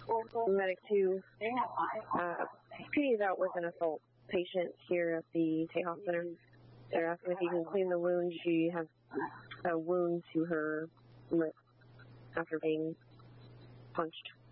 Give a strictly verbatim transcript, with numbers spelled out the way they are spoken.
Medic two, uh, P is out with an assault patient here at the Tejas Center. They're asking if you can clean the wound. She has a wound to her lip after being punched.